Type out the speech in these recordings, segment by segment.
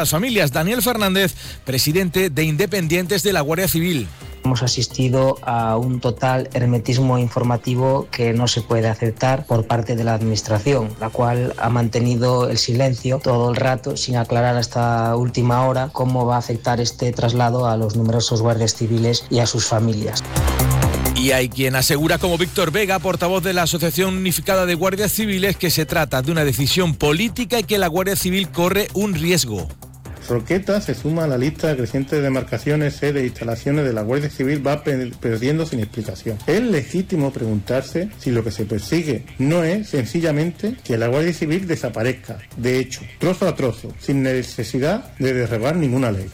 las familias. Daniel Fernández, presidente de Independientes de la Guardia Civil. Hemos asistido a un total hermetismo informativo que no se puede aceptar por parte de la Administración, la cual ha mantenido el silencio todo el rato sin aclarar hasta última hora cómo va a afectar este traslado a los numerosos guardias civiles y a sus familias. Y hay quien asegura, como Víctor Vega, portavoz de la Asociación Unificada de Guardias Civiles, que se trata de una decisión política y que la Guardia Civil corre un riesgo. Roquetas se suma a la lista creciente de demarcaciones, sedes e instalaciones de la Guardia Civil, va perdiendo sin explicación. Es legítimo preguntarse si lo que se persigue no es sencillamente que la Guardia Civil desaparezca, de hecho, trozo a trozo, sin necesidad de derribar ninguna ley.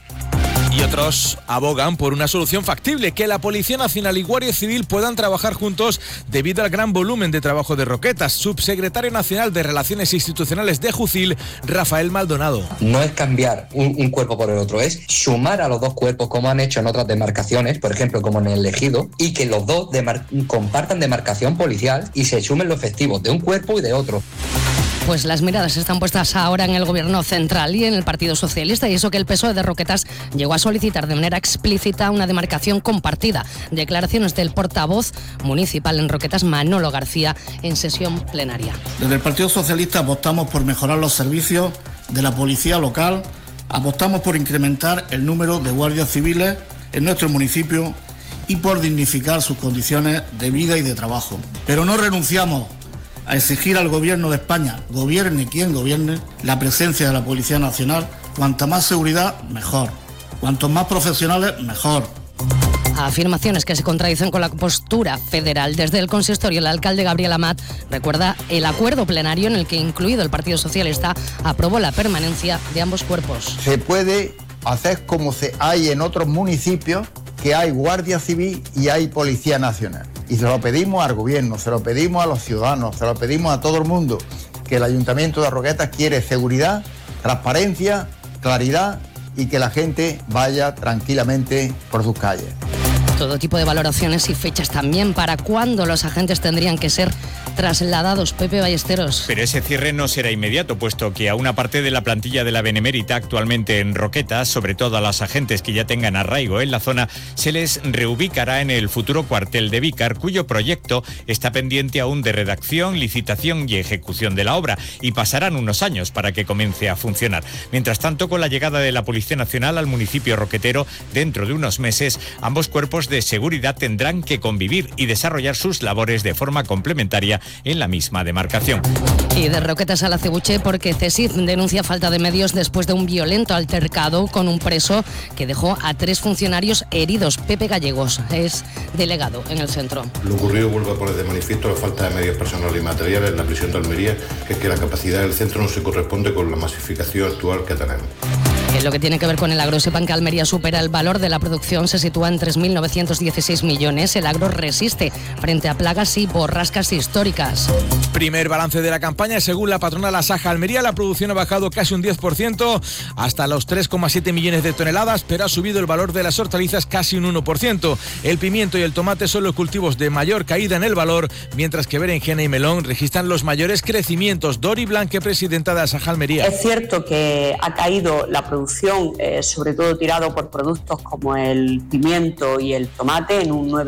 Y otros abogan por una solución factible, que la Policía Nacional y Guardia Civil puedan trabajar juntos debido al gran volumen de trabajo de Roquetas. Subsecretario Nacional de Relaciones Institucionales de Jucil, Rafael Maldonado. No es cambiar un cuerpo por el otro, es sumar a los dos cuerpos como han hecho en otras demarcaciones, por ejemplo como en el Ejido, y que los dos compartan demarcación policial y se sumen los efectivos de un cuerpo y de otro. Pues las miradas están puestas ahora en el Gobierno central y en el Partido Socialista, y eso que el PSOE de Roquetas llegó a solicitar de manera explícita una demarcación compartida. Declaraciones del portavoz municipal en Roquetas, Manolo García, en sesión plenaria. Desde el Partido Socialista apostamos por mejorar los servicios de la policía local, apostamos por incrementar el número de guardias civiles en nuestro municipio y por dignificar sus condiciones de vida y de trabajo. Pero no renunciamos a exigir al Gobierno de España, gobierne quien gobierne, la presencia de la Policía Nacional. Cuanta más seguridad, mejor. Cuantos más profesionales, mejor. Afirmaciones que se contradicen con la postura federal. Desde el consistorio, el alcalde Gabriel Amat recuerda el acuerdo plenario en el que, incluido el Partido Socialista, aprobó la permanencia de ambos cuerpos. Se puede hacer como hay en otros municipios, que hay Guardia Civil y hay Policía Nacional. Y se lo pedimos al gobierno, se lo pedimos a los ciudadanos, se lo pedimos a todo el mundo, que el Ayuntamiento de Roquetas quiere seguridad, transparencia, claridad y que la gente vaya tranquilamente por sus calles. Todo tipo de valoraciones y fechas también para cuándo los agentes tendrían que ser trasladados. Pepe Ballesteros. Pero ese cierre no será inmediato, puesto que a una parte de la plantilla de la Benemérita actualmente en Roquetas, sobre todo a los agentes que ya tengan arraigo en la zona, se les reubicará en el futuro cuartel de Vícar, cuyo proyecto está pendiente aún de redacción, licitación y ejecución de la obra, y pasarán unos años para que comience a funcionar. Mientras tanto, con la llegada de la Policía Nacional al municipio roquetero, dentro de unos meses, ambos cuerpos de seguridad tendrán que convivir y desarrollar sus labores de forma complementaria en la misma demarcación. Y de Roquetas a la Cebuche, porque CESIF denuncia falta de medios después de un violento altercado con un preso que dejó a 3 funcionarios heridos. Pepe Gallegos es delegado en el centro. Lo ocurrido vuelve a poner de manifiesto la falta de medios personales y materiales en la prisión de Almería, que es que la capacidad del centro no se corresponde con la masificación actual que tenemos. En lo que tiene que ver con el agro, sepan que Almería supera el valor de la producción, se sitúa en 3.916 millones. El agro resiste frente a plagas y borrascas históricas. Primer balance de la campaña. Según la patronal Asaja Almería, la producción ha bajado casi un 10% hasta los 3,7 millones de toneladas, pero ha subido el valor de las hortalizas casi un 1%. El pimiento y el tomate son los cultivos de mayor caída en el valor, mientras que berenjena y melón registran los mayores crecimientos. Dori Blanque, presidenta de Asaja Almería. Es cierto que ha caído la producción, sobre todo tirado por productos como el pimiento y el tomate, en un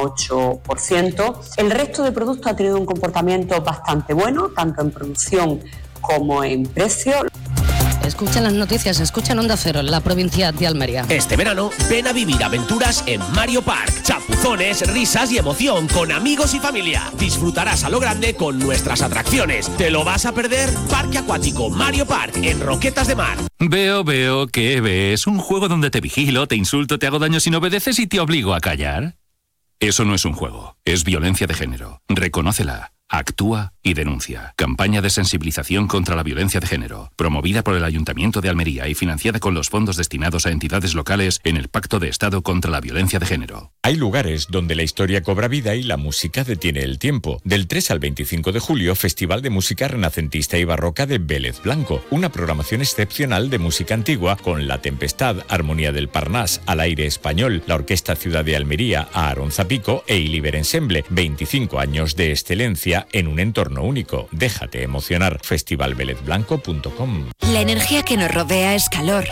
9,8%. El resto de productos ha tenido un comportamiento bastante bueno, tanto en producción como en precio. Escuchan las noticias, escuchan Onda Cero en la provincia de Almería. Este verano, ven a vivir aventuras en Mario Park. Chapuzones, risas y emoción con amigos y familia. Disfrutarás a lo grande con nuestras atracciones. ¿Te lo vas a perder? Parque Acuático Mario Park en Roquetas de Mar. Veo, ¿qué ves? ¿Un juego donde te vigilo, te insulto, te hago daño si no obedeces y te obligo a callar? Eso no es un juego, es violencia de género. Reconócela. Actúa y denuncia. Campaña de sensibilización contra la violencia de género, promovida por el Ayuntamiento de Almería y financiada con los fondos destinados a entidades locales en el Pacto de Estado contra la Violencia de Género. Hay lugares donde la historia cobra vida y la música detiene el tiempo. Del 3 al 25 de julio, Festival de Música Renacentista y Barroca de Vélez Blanco. Una programación excepcional de música antigua con La Tempestad, Armonía del Parnás, Al Aire Español, la Orquesta Ciudad de Almería, Aarón Zapico e Iliber Ensemble. 25 años de excelencia en un entorno único. Déjate emocionar. festivalvelezblanco.com. La energía que nos rodea es calor,